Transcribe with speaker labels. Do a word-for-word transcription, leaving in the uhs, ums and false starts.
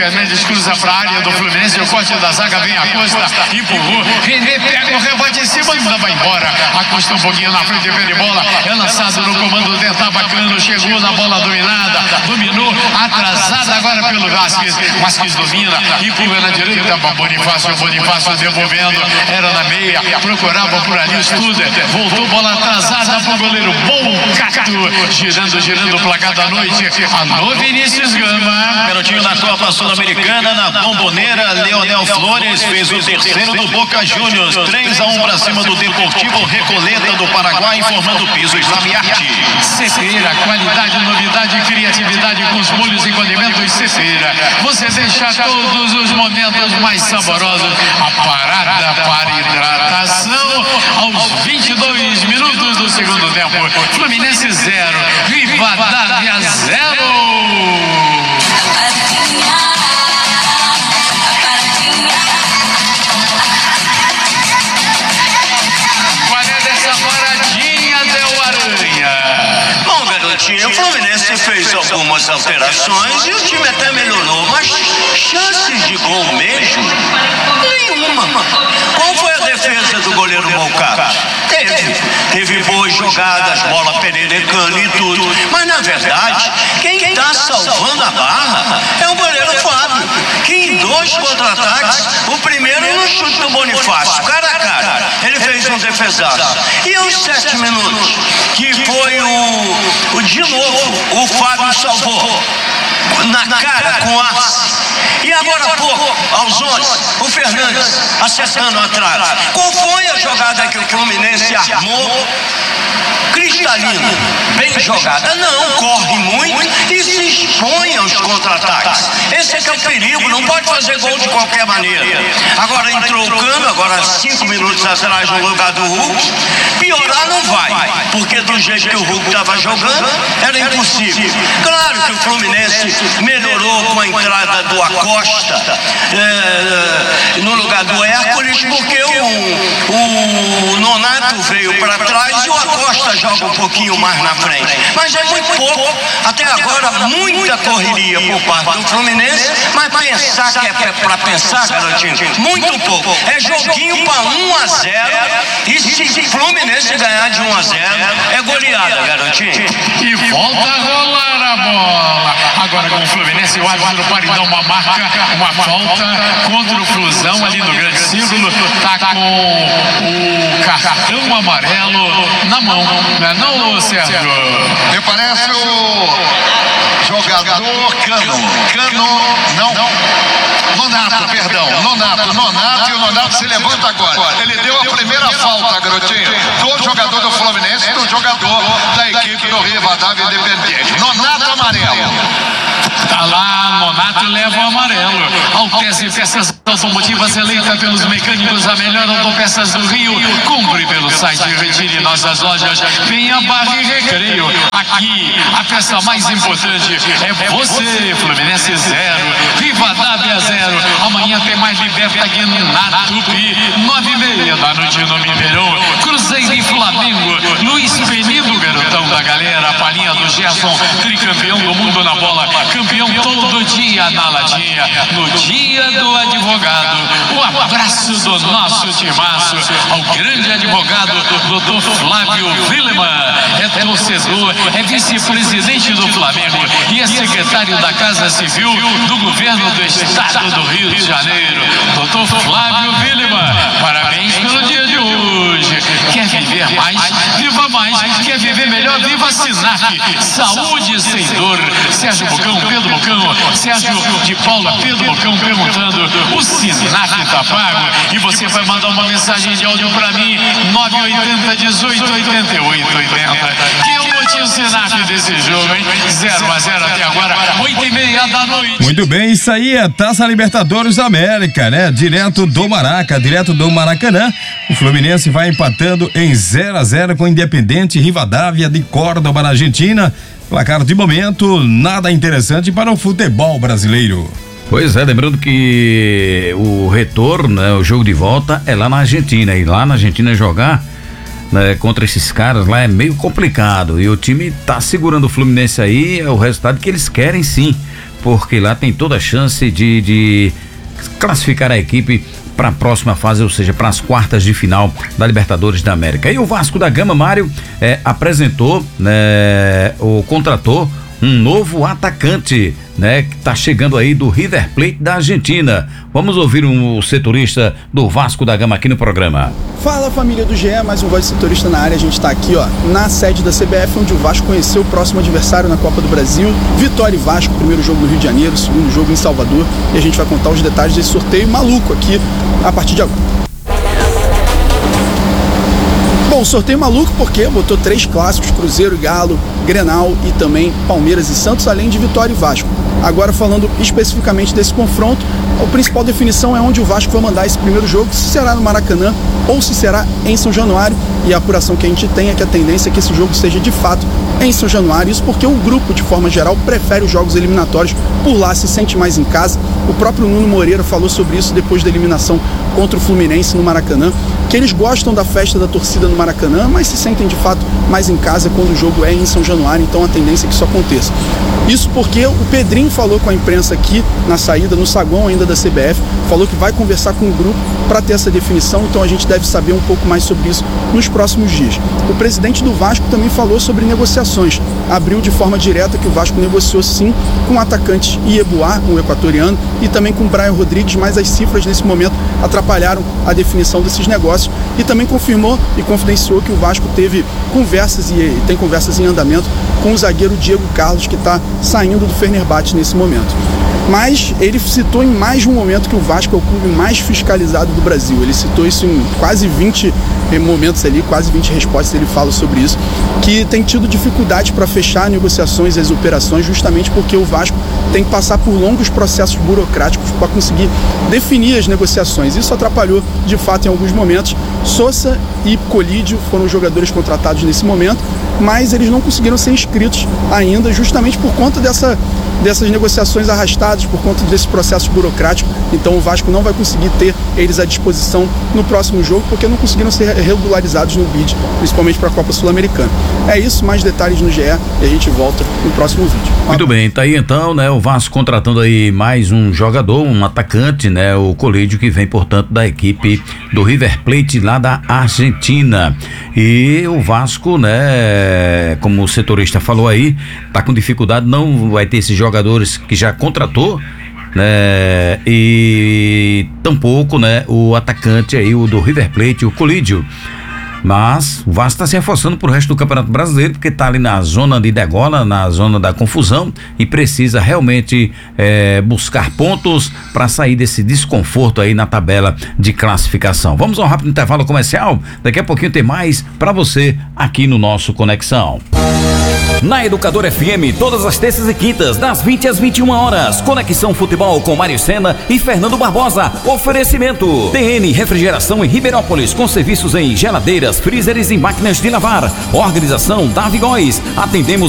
Speaker 1: pelas médias, cruza pra área do Fluminense, o corte da zaga, vem a Costa, empurrou, René pega o rebote em cima, ainda vai embora, Acosta um pouquinho na frente, perde bola, é lançado no comando dentro, tá bacana, chegou na bola dominada, dominou, atrasada agora pelo Vasquez, Vasquez domina, empurra na direita, Bonifácio, Bonifácio devolvendo, era na meia, procurava por ali o Studer, voltou, bola atrasada pro goleiro Boncato, girando, girando o placar da noite, alô Vinícius Gama.
Speaker 2: Garotinho da Copa Sul-Americana, na Bomboneira, Leonel Flores fez o terceiro do Boca Juniors, três a um para cima do Deportivo Recoleta do Paraguai, informando o piso Islam e Arte.
Speaker 1: Cepera, qualidade, novidade e criatividade com os molhos e condimentos Cepera. Você deixa todos os momentos mais saborosos. A parada para hidratação aos vinte e dois minutos do segundo tempo. Fluminense zero, Rivadavia zero.
Speaker 2: O Fluminense fez algumas alterações e o time até melhorou, mas chances de gol mesmo? Nenhuma. Qual foi a defesa do goleiro Boncato? Teve. Teve boas jogadas, bola pererecando e tudo. Mas na verdade, quem está salvando a barra é o goleiro Fábio, que em dois contra-ataques, o primeiro no chute do Bonifácio, cara a cara, ele fez um defesaço. E aos sete minutos, que foi o, o de novo, o Fábio salvou na cara com Arce. E agora há pouco, aos onze, o Fernandes acertando atrás. Qual foi a jogada que o Fluminense armou? Cristalino, bem jogada, não, corre muito e se expõe aos contra-ataques. Esse é que é o perigo, não pode fazer gol de qualquer maneira. Agora entrou o Cano, agora cinco minutos atrás no lugar do Hulk. Piorar não vai, porque do jeito que o Hulk estava jogando, era impossível. Claro que o Fluminense melhorou com a entrada do Acosta é, no lugar do Hércules, porque o, o Nonato veio para trás e o Acosta joga um pouquinho mais na frente, mas é muito pouco. Até agora muita correria por parte do Fluminense, mas pensar que é para pensar, garotinho, muito pouco. É joguinho para um a zero e se o Fluminense ganhar de um a zero é goleada, garotinho.
Speaker 1: E volta a rolar a bola. Agora com o Fluminense, o árbitro pode dar uma marca, uma falta contra o Flusão ali no grande círculo, tá com o cartão amarelo na mão, não é não, Sérgio?
Speaker 3: Me parece o jogador Cano, Cano, não, Nonato, perdão, Nonato, Nonato, e o Nonato se levanta agora. Ele deu a primeira falta, garotinho, do jogador do Fluminense e do jogador da equipe do Rivadavia Independente. Nonato amarelo.
Speaker 1: Tá lá, Nonato leva o amarelo. Altece Peças Automotivas, eleita pelos mecânicos a melhor autopeças do Rio. Compre pelo site e retire em nossas lojas. Venha Barra e Recreio. Aqui, a peça mais importante é você. Fluminense zero, Rivadavia zero. Amanhã tem mais Liberta aqui na Tupi. Nove e meia da noite no Mineirão. Cruzeiro e Flamengo. Luiz Penido, garotão da galera. Palhinha do Gerson, tricampeão do mundo na bola. Campeão todo dia na latinha, no dia do advogado. O abraço do nosso timaço ao grande advogado doutor Flávio Villeman. É torcedor, é vice-presidente do Flamengo e é secretário da Casa Civil do governo do estado do Rio de Janeiro. doutor Flávio Villeman, parabéns pelo dia de hoje. Quer viver mais? Viva mais. Quer viver melhor? Viva Sinac. Saúde sem dor. Sérgio Bocão, Pedro Bocão, Sérgio de Paula, Pedro Bocão perguntando, o Sinac tá pago? E você vai mandar uma mensagem de áudio pra mim, nove oito zero, dezoito, oitenta e oito, oitenta. Que é o motivo Sinac desse jogo, hein? zero a zero até agora, oito e meia da noite.
Speaker 4: Muito bem, isso aí é Taça Libertadores da América, né? Direto do Maraca, direto do Maracanã. O Fluminense vai empatando em zero a zero com o Independente Rivadavia de Córdoba, na Argentina. Placar de momento, nada interessante para o futebol brasileiro.
Speaker 5: Pois é, lembrando que o retorno, né, o jogo de volta é lá na Argentina, e lá na Argentina jogar, né, contra esses caras lá é meio complicado, e o time tá segurando o Fluminense aí, é o resultado que eles querem sim, porque lá tem toda a chance de, de classificar a equipe para a próxima fase, ou seja, para as quartas de final da Libertadores da América. E o Vasco da Gama, Mário, é, apresentou, né, ou contratou um novo atacante, né, que tá chegando aí do River Plate da Argentina. Vamos ouvir um setorista do Vasco da Gama aqui no programa.
Speaker 6: Fala, família do G E, mais um Voz de Setorista na área. A gente tá aqui, ó, na sede da C B F, onde o Vasco conheceu o próximo adversário na Copa do Brasil. Vitória e Vasco, primeiro jogo no Rio de Janeiro, segundo jogo em Salvador. E a gente vai contar os detalhes desse sorteio maluco aqui a partir de agora. Bom, sorteio maluco porque botou três clássicos, Cruzeiro e Galo, Grenal e também Palmeiras e Santos, além de Vitória e Vasco. Agora, falando especificamente desse confronto, a principal definição é onde o Vasco vai mandar esse primeiro jogo, se será no Maracanã ou se será em São Januário. E a apuração que a gente tem é que a tendência é que esse jogo seja de fato em São Januário. Isso porque o grupo, de forma geral, prefere os jogos eliminatórios, por lá se sente mais em casa. O próprio Nuno Moreira falou sobre isso depois da eliminação contra o Fluminense no Maracanã, que eles gostam da festa da torcida no Maracanã, mas se sentem de fato mais em casa quando o jogo é em São Januário, então a tendência é que isso aconteça. Isso porque o Pedrinho falou com a imprensa aqui na saída, no saguão ainda da C B F, falou que vai conversar com o grupo para ter essa definição, então a gente deve saber um pouco mais sobre isso nos próximos dias. O presidente do Vasco também falou sobre negociações, abriu de forma direta que o Vasco negociou sim com o atacante Iebuá, um equatoriano, e também com o Brian Rodrigues, mas as cifras nesse momento atrapalharam a definição desses negócios, e também confirmou e confidenciou que o Vasco teve conversas e, e tem conversas em andamento com o zagueiro Diego Carlos, que está saindo do Fenerbahçe nesse momento. Mas ele citou em mais de um momento que o Vasco é o clube mais fiscalizado do Brasil. Ele citou isso em quase vinte momentos ali, quase vinte respostas ele fala sobre isso, que tem tido dificuldade para fechar negociações e as operações, justamente porque o Vasco tem que passar por longos processos burocráticos para conseguir definir as negociações. Isso atrapalhou, de fato, em alguns momentos. Sousa e Colídio foram os jogadores contratados nesse momento, mas eles não conseguiram ser inscritos ainda, justamente por conta dessa, dessas negociações arrastadas, por conta desse processo burocrático. Então o Vasco não vai conseguir ter eles à disposição no próximo jogo, porque não conseguiram ser regularizados no bid, principalmente para a Copa Sul-Americana. É isso, mais detalhes no G E e a gente volta no próximo vídeo.
Speaker 5: Muito bem, tá aí então, né, o Vasco contratando aí mais um jogador, um atacante, né, o Colídio, que vem, portanto, da equipe do River Plate lá da Argentina. E o Vasco, né, como o setorista falou aí, tá com dificuldade, não vai ter esses jogadores que já contratou, né, e tampouco, né, o atacante aí, o do River Plate, o Colídio. Mas o Vasco está se reforçando pro resto do Campeonato Brasileiro, porque está ali na zona de degola, na zona da confusão, e precisa realmente é, buscar pontos para sair desse desconforto aí na tabela de classificação. Vamos a um rápido intervalo comercial, daqui a pouquinho tem mais para você aqui no nosso Conexão.
Speaker 7: Na Educador F M, todas as terças e quintas, das vinte às vinte e uma horas. Conexão Futebol com Mário Sena e Fernando Barbosa. Oferecimento: T N Refrigeração em Ribeirópolis, com serviços em geladeiras, freezers e máquinas de lavar. Organização Davi Góes. Atendemos